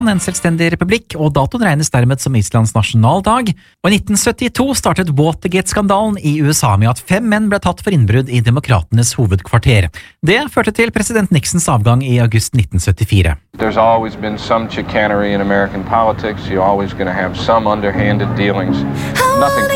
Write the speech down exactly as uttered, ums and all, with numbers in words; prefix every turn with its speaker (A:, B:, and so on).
A: en selvstendig republikk, og datoen regnes dermed som Islands nasjonaldag. Og i nitten syttito startet Watergate-skandalen i U S A med at fem menn ble tatt for innbrudd i demokratenes hovedkvarter. Det førte til president Nixons avgang i august nitten syttifire.
B: There's always been some chicanery in American politics. You're always going to have some underhanded dealings. Nothing